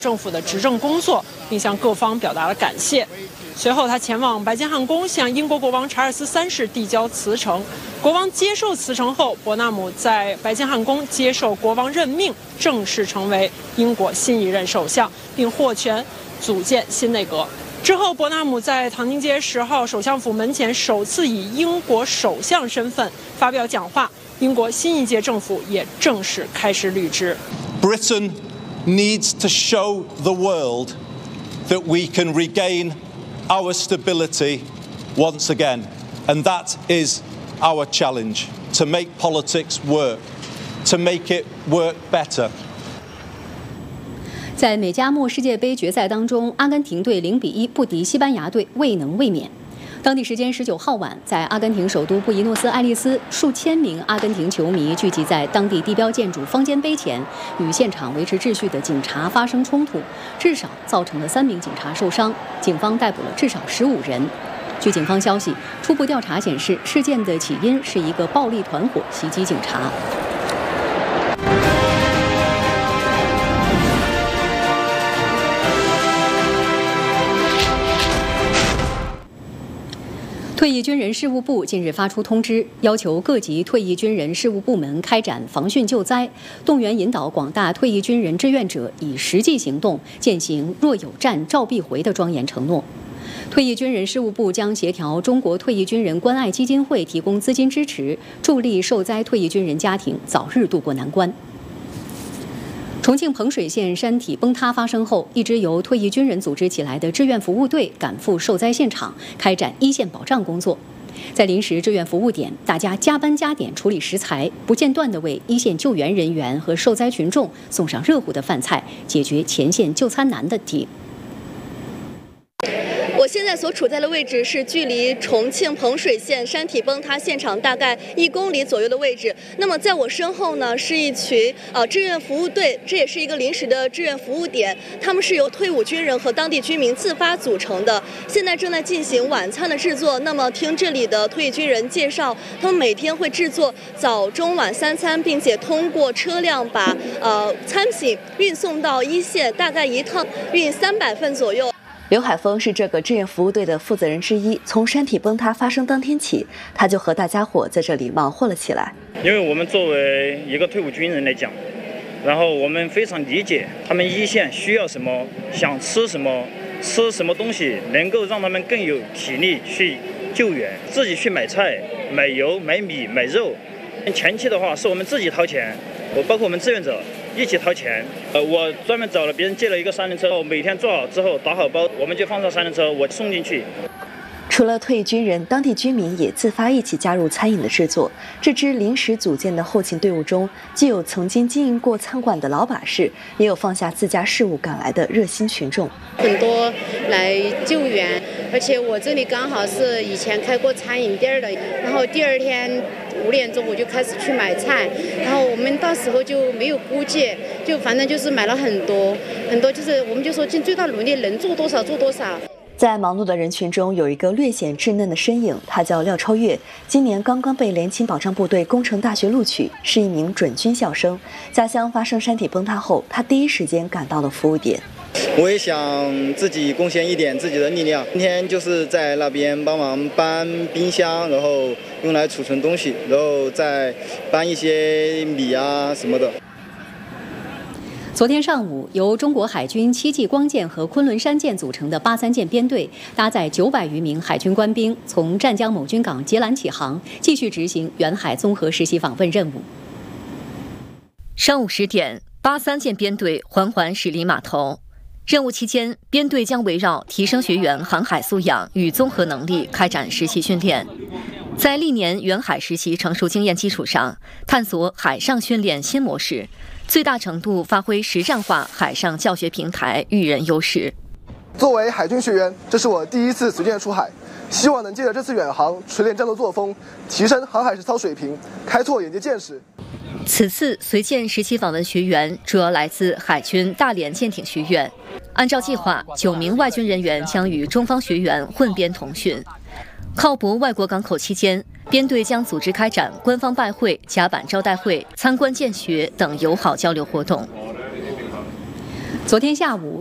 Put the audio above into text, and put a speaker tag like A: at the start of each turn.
A: 政府的执政工作，并向各方表达了感谢。随后，他前往白金汉宫，向英国国王查尔斯3世递交辞呈。国王接受辞呈后，伯纳姆在白金汉宫接受国王任命，正式成为英国新一任首相，并获权组建新内阁。之后，伯纳姆在唐宁街10号首相府门前首次以英国首相身份发表讲话。英国新一届政府也正式开始履职。
B: Britain needs to show the world that we can regain our stability once again, and that is our challenge, to make politics work, to make it work better.
C: 在美加墨世界杯决赛当中，阿根廷队0-1不敌西班牙队，未能卫冕。当地时间19号晚，在阿根廷首都布宜诺斯艾利斯，数千名阿根廷球迷聚集在当地地标建筑方尖碑前，与现场维持秩序的警察发生冲突，至少造成了3名警察受伤，警方逮捕了至少15人。据警方消息，初步调查显示，事件的起因是一个暴力团伙袭击警察。退役军人事务部近日发出通知，要求各级退役军人事务部门开展防汛救灾，动员引导广大退役军人志愿者以实际行动践行若有战召必回的庄严承诺。退役军人事务部将协调中国退役军人关爱基金会提供资金支持，助力受灾退役军人家庭早日渡过难关。重庆彭水县山体崩塌发生后，一支由退役军人组织起来的志愿服务队赶赴受灾现场，开展一线保障工作。在临时志愿服务点，大家加班加点处理食材，不间断地为一线救援人员和受灾群众送上热乎的饭菜，解决前线就餐难的题。
D: 我现在所处在的位置是距离重庆彭水县山体崩塌现场大概1公里左右的位置。那么在我身后呢，是一群志愿服务队，这也是一个临时的志愿服务点。他们是由退伍军人和当地居民自发组成的，现在正在进行晚餐的制作。那么听这里的退役军人介绍，他们每天会制作早中晚3餐，并且通过车辆把餐品运送到一线，大概一趟运300份左右。
E: 刘海峰是这个志愿服务队的负责人之一。从山体崩塌发生当天起，他就和大家伙在这里忙活了起来。
F: 因为我们作为一个退伍军人来讲，然后我们非常理解他们一线需要什么，想吃什么，吃什么东西能够让他们更有体力去救援，自己去买菜、买油、买米、买肉。前期的话是我们自己掏钱，包括我们志愿者一起掏钱。我专门找了别人借了一个3轮车，每天做好之后打好包，我们就放上3轮车，我送进去。
E: 除了退役军人，当地居民也自发一起加入餐饮的制作。这支临时组建的后勤队伍中，既有曾经经营过餐馆的老把式，也有放下自家事务赶来的热心群众。
G: 很多来救援，而且我这里刚好是以前开过餐饮店的，然后第2天5点钟我就开始去买菜，然后我们到时候就没有估计，就反正就是买了很多，就是我们就说尽最大努力能做多少做多少。
E: 在忙碌的人群中，有一个略显稚嫩的身影，他叫廖超越，今年刚刚被联勤保障部队工程大学录取，是一名准军校生。家乡发生山体崩塌后，他第一时间赶到了服务点。
H: 我也想自己贡献一点自己的力量，今天就是在那边帮忙搬冰箱，然后用来储存东西，然后再搬一些米啊什么的。
C: 昨天上午，由中国海军7级光舰和昆仑山舰组成的83舰编队，搭载900余名海军官兵，从湛江某军港接缆起航，继续执行远海综合实习访问任务。
I: 上午10点，83舰编队缓缓驶离码头。任务期间，编队将围绕提升学员航海素养与综合能力开展实习训练，在历年远海实习成熟经验基础上，探索海上训练新模式，最大程度发挥实战化海上教学平台育人优势。
J: 作为海军学员，这是我第一次随舰出海，希望能借着这次远航锤炼战斗作风，提升航海实操水平，开拓眼界见识。
I: 此次随舰实习访问学员主要来自海军大连舰艇学院。按照计划，9名外军人员将与中方学员混编同训。靠泊外国港口期间，编队将组织开展官方拜会、甲板招待会、参观见学等友好交流活动。
C: 昨天下午。